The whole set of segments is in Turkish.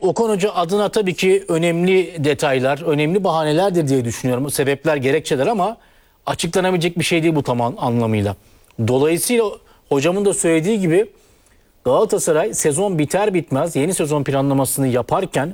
Okan Hoca adına tabii ki önemli detaylar, önemli bahanelerdir diye düşünüyorum. Sebepler, gerekçeler ama açıklanabilecek bir şey değil bu tam anlamıyla. Dolayısıyla hocamın da söylediği gibi Galatasaray sezon biter bitmez yeni sezon planlamasını yaparken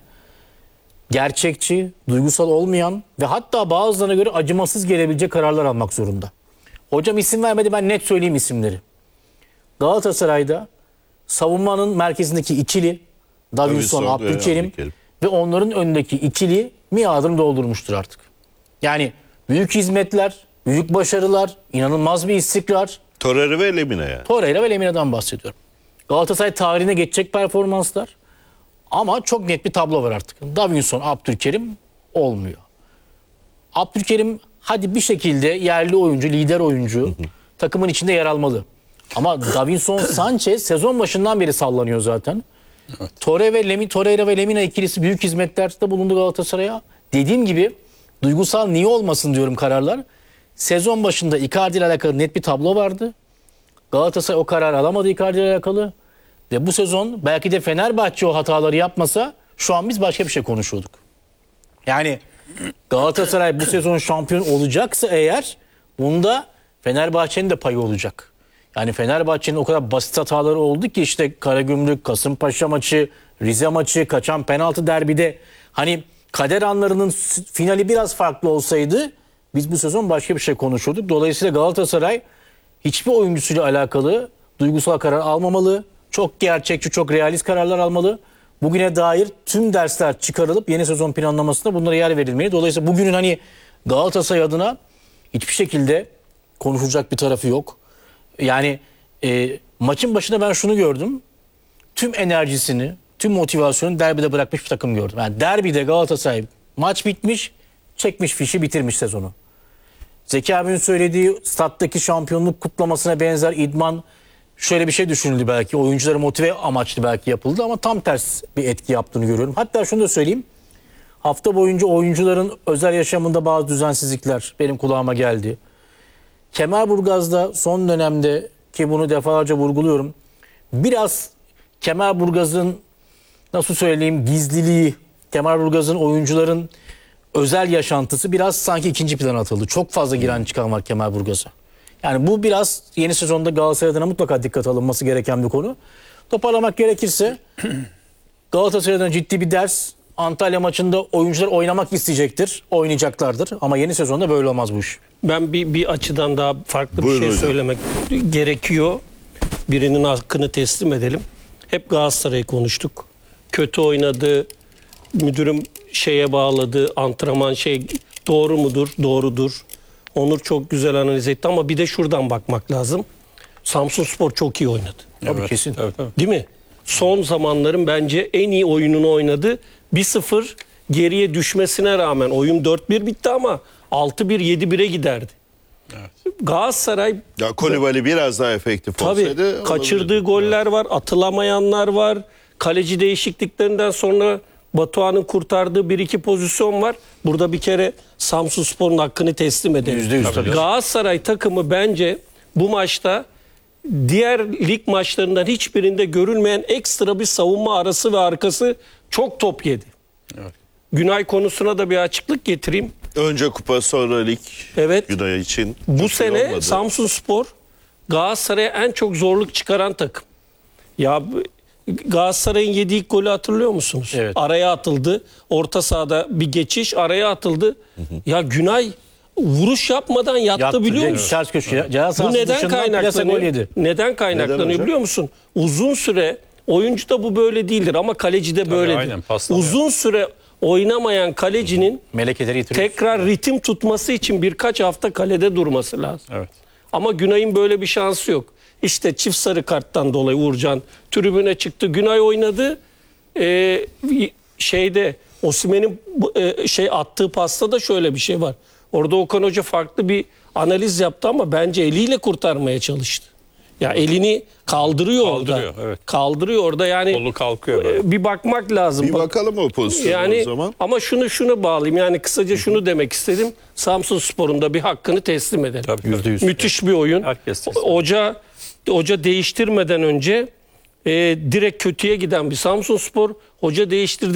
gerçekçi, duygusal olmayan ve hatta bazılarına göre acımasız gelebilecek kararlar almak zorunda. Hocam isim vermedi, ben net söyleyeyim isimleri. Galatasaray'da savunmanın merkezindeki ikili Davinson, Abdülkerim ve onların önündeki ikili miadını doldurmuştur artık. Yani büyük hizmetler, büyük başarılar, inanılmaz bir istikrar. Torreira ve Lemina yani. Torreira ve Lemina'dan bahsediyorum. Galatasaray tarihine geçecek performanslar ama çok net bir tablo var artık. Davinson, Abdülkerim olmuyor. Abdülkerim hadi bir şekilde yerli oyuncu, lider oyuncu takımın içinde yer almalı. Ama Davinson Sanchez sezon başından beri sallanıyor zaten. Evet. Torreira ve Lemina ikilisi büyük hizmetlerde bulundu Galatasaray'a. Dediğim gibi duygusal niye olmasın diyorum kararlar. Sezon başında Icardi ile alakalı net bir tablo vardı. Galatasaray o kararı alamadı Icardi ile alakalı. Ve bu sezon belki de Fenerbahçe o hataları yapmasa şu an biz başka bir şey konuşuyorduk. Yani Galatasaray bu sezon şampiyon olacaksa eğer bunda Fenerbahçe'nin de payı olacak. Yani Fenerbahçe'nin o kadar basit hataları oldu ki işte Karagümrük, Kasımpaşa maçı, Rize maçı, kaçan penaltı derbide hani kader anlarının finali biraz farklı olsaydı biz bu sezon başka bir şey konuşurduk. Dolayısıyla Galatasaray hiçbir oyuncusuyla alakalı duygusal karar almamalı. Çok gerçekçi, çok realist kararlar almalı. Bugüne dair tüm dersler çıkarılıp yeni sezon planlamasında bunlara yer verilmeli. Dolayısıyla bugünün hani Galatasaray adına hiçbir şekilde konuşulacak bir tarafı yok. Yani maçın başında ben şunu gördüm. Tüm enerjisini, tüm motivasyonu derbide bırakmış bir takım gördüm. Yani derbide Galatasaray maç bitmiş, çekmiş fişi, bitirmiş sezonu. Zeki abinin söylediği stat'taki şampiyonluk kutlamasına benzer idman şöyle bir şey düşünüldü belki. Oyuncuları motive amaçlı belki yapıldı ama tam ters bir etki yaptığını görüyorum. Hatta şunu da söyleyeyim. Hafta boyunca oyuncuların özel yaşamında bazı düzensizlikler benim kulağıma geldi. Kemerburgaz'da son dönemde ki bunu defalarca vurguluyorum. Biraz Kemerburgaz'ın nasıl söyleyeyim gizliliği, Kemerburgaz'ın oyuncuların özel yaşantısı biraz sanki ikinci plana atıldı. Çok fazla giren çıkan var Kemerburgaz'a. Yani bu biraz yeni sezonda Galatasaray adına mutlaka dikkat alınması gereken bir konu. Toparlamak gerekirse Galatasaray'dan ciddi bir ders. Antalya maçında oyuncular oynamak isteyecektir. Oynayacaklardır. Ama yeni sezonda böyle olmaz bu iş. Ben bir açıdan daha farklı bir şey söylemek gerekiyor. Birinin hakkını teslim edelim. Hep Galatasaray'ı konuştuk. Kötü oynadı. Müdürüm şeye bağladı. Antrenman doğru mudur? Doğrudur. Onur çok güzel analiz etti ama bir de şuradan bakmak lazım. Samsunspor çok iyi oynadı. Tabii evet, kesin. Evet. Değil mi? Son zamanların bence en iyi oyununu oynadı. 1-0 geriye düşmesine rağmen oyun 4-1 bitti ama 6-1 7-1'e giderdi. Evet. Galatasaray Kolibali biraz daha efektif olsaydı. Tabii kaçırdığı goller var, atılamayanlar var. Kaleci değişikliklerinden sonra Batuhan'ın kurtardığı 1-2 pozisyon var. Burada bir kere Samsunspor'un hakkını teslim edelim. %100 Galatasaray takımı bence bu maçta diğer lig maçlarından hiçbirinde görülmeyen ekstra bir savunma arası ve arkası çok top yedi. Evet. Günay konusuna da bir açıklık getireyim. Önce kupa sonra lig. Evet. Günay için. Bu sene Samsunspor Galatasaray'a en çok zorluk çıkaran takım. Ya Galatasaray'ın yediği ilk golü hatırlıyor musunuz? Evet. Araya atıldı. Orta sahada bir geçiş araya atıldı. Ya Günay vuruş yapmadan yattı biliyor musun? Ters köşeye. Bu neden kaynaklanıyor? Neden kaynaklanıyor biliyor musun? Uzun süre oyuncuda bu böyle değildir ama kalecide böyledir. Uzun süre oynamayan kalecinin tekrar ritim tutması için birkaç hafta kalede durması lazım. Evet. Ama Günay'ın böyle bir şansı yok. İşte çift sarı karttan dolayı Uğurcan tribüne çıktı. Günay oynadı. Osimhen'in attığı pasta da şöyle bir şey var. Orada Okan Hoca farklı bir analiz yaptı ama bence eliyle kurtarmaya çalıştı. Ya elini kaldırıyor orada. Evet. Kaldırıyor orada yani. Kolu kalkıyor böyle. Bir bakmak lazım. Bir bakalım o pozisyona yani, o zaman. Ama şunu bağlayayım. Yani kısaca şunu demek istedim. Samsunspor'un da bir hakkını teslim edelim. Tabii, %100. Müthiş bir oyun. Hoca değiştirmeden önce direkt kötüye giden bir Samsunspor. Hoca değiştirdi.